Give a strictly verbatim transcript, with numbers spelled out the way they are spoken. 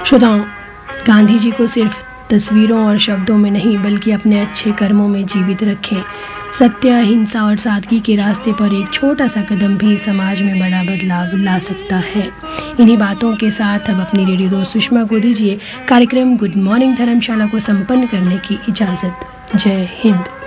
श्रोताओं, गांधी जी को सिर्फ तस्वीरों और शब्दों में नहीं बल्कि अपने अच्छे कर्मों में जीवित रखें। सत्य, अहिंसा और सादगी के रास्ते पर एक छोटा सा कदम भी समाज में बड़ा बदलाव ला सकता है। इन्हीं बातों के साथ अब अपनी रेडियो दोस्त सुषमा को दीजिए कार्यक्रम गुड मॉर्निंग धर्मशाला को संपन्न करने की इजाज़त। जय हिंद।